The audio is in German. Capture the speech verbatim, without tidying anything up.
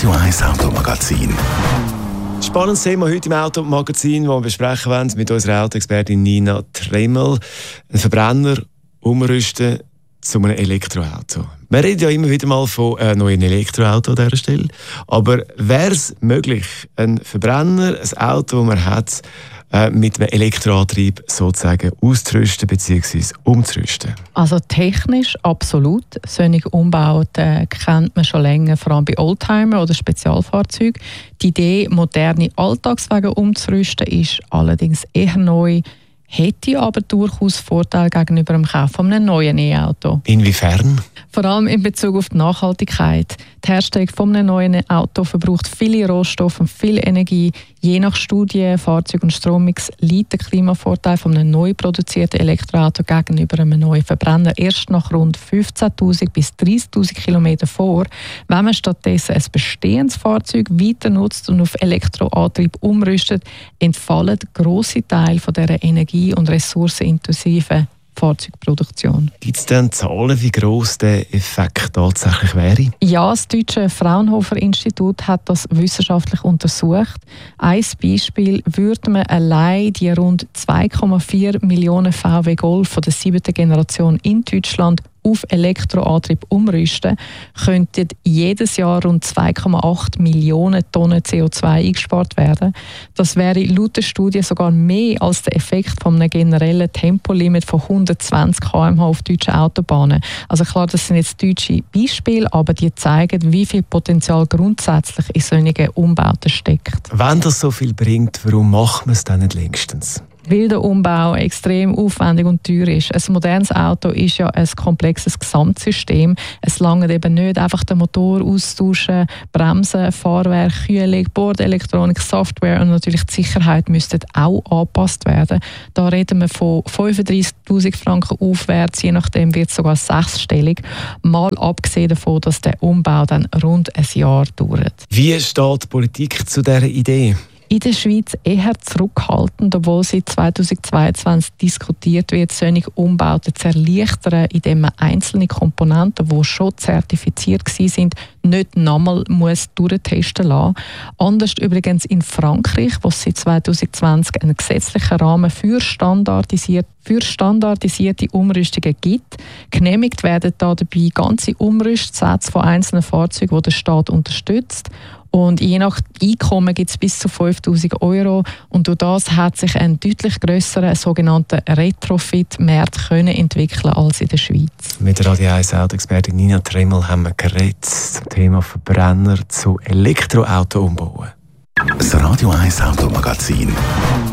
Radio eins Automagazin. Spannendes Thema heute im Automagazin, das wir besprechen wollen mit unserer Autoexpertin Nina Tremmel. Ein Verbrenner umrüsten zu einem Elektroauto. Wir reden ja immer wieder mal von einem neuen Elektroauto an dieser Stelle. Aber wäre es möglich, ein Verbrenner, ein Auto, das man hat, mit einem Elektroantrieb sozusagen auszurüsten bzw. umzurüsten? Also technisch absolut. Solche Umbauten kennt man schon länger, vor allem bei Oldtimer oder Spezialfahrzeugen. Die Idee, moderne Alltagswagen umzurüsten, ist allerdings eher neu, hätte aber durchaus Vorteile gegenüber dem Kauf von einem neuen E-Auto. Inwiefern? Vor allem in Bezug auf die Nachhaltigkeit. Die Herstellung von einem neuen Auto verbraucht viele Rohstoffe und viel Energie. Je nach Studie, Fahrzeug- und Strommix liegt der Klimavorteil von einem neu produzierten Elektroauto gegenüber einem neuen Verbrenner erst nach rund fünfzehntausend bis dreißigtausend Kilometern vor. Wenn man stattdessen ein bestehendes Fahrzeug weiter nutzt und auf Elektroantrieb umrüstet, entfallen grosse Teile von dieser energie- und ressourcenintensiven Fahrzeugproduktion. Gibt es denn Zahlen, wie gross der Effekt tatsächlich wäre? Ja, das deutsche Fraunhofer-Institut hat das wissenschaftlich untersucht. Ein Beispiel: würde man allein die rund zwei Komma vier Millionen V W Golf von der siebten Generation in Deutschland auf Elektroantrieb umrüsten, könnten jedes Jahr rund zwei Komma acht Millionen Tonnen C O zwei eingespart werden. Das wäre laut der Studie sogar mehr als der Effekt von einem generellen Tempolimit von hundertzwanzig Kilometer pro Stunde auf deutschen Autobahnen. Also klar, das sind jetzt deutsche Beispiele, aber die zeigen, wie viel Potenzial grundsätzlich in solchen Umbauten steckt. Wenn das so viel bringt, warum macht man es dann nicht längstens? Weil der Umbau extrem aufwendig und teuer ist. Ein modernes Auto ist ja ein komplexes Gesamtsystem. Es langt eben nicht einfach den Motor austauschen, Bremsen, Fahrwerk, Kühlung, Bordelektronik, Software und natürlich die Sicherheit müssten auch angepasst werden. Da reden wir von fünfunddreißigtausend Franken aufwärts, je nachdem wird es sogar sechsstellig. Mal abgesehen davon, dass der Umbau dann rund ein Jahr dauert. Wie steht die Politik zu dieser Idee? In der Schweiz eher zurückhaltend, obwohl seit zweitausendzweiundzwanzig diskutiert wird, solche Umbauten zu erleichtern, indem man einzelne Komponenten, die schon zertifiziert waren, nicht nochmal muss durchtesten lassen. Anders übrigens in Frankreich, wo es seit zweitausendzwanzig einen gesetzlichen Rahmen für, standardisiert, für standardisierte Umrüstungen gibt. Genehmigt werden da dabei ganze Umrüstsätze von einzelnen Fahrzeugen, die der Staat unterstützt. Und je nach Einkommen gibt es bis zu fünftausend Euro. Und durch das hat sich ein deutlich grösserer sogenannter Retrofit-Markt entwickeln als in der Schweiz. Mit der Radio eins Autoexpertin Nina Tremmel haben wir geredet zum Thema Verbrenner zu Elektroauto umbauen. Das Radio eins Automagazin.